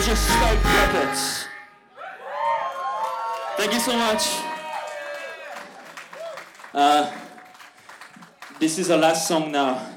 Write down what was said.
Just Stoke Puppets. Thank you so much. This is our last song now.